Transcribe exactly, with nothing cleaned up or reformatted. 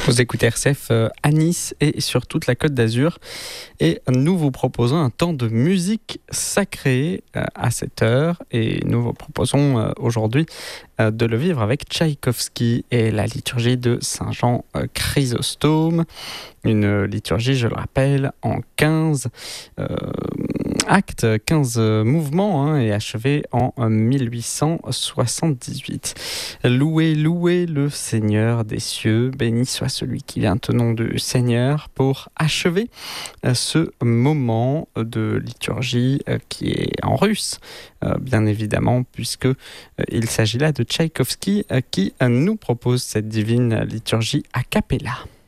Vous écoutez R C F à Nice et sur toute la Côte d'Azur et nous vous proposons un temps de musique sacrée à cette heure et nous vous proposons aujourd'hui de le vivre avec Tchaïkovski et la liturgie de Saint Jean Chrysostome, une liturgie, je le rappelle, en quinze euh, actes, quinze mouvements hein, et achevée en mille huit cent soixante-dix-huit. Louez, louez le Seigneur des cieux, béni soit celui qui vient au nom du Seigneur, pour achever ce moment de liturgie qui est en russe, bien évidemment, puisque il s'agit là de Tchaïkovski qui nous propose cette divine liturgie a cappella.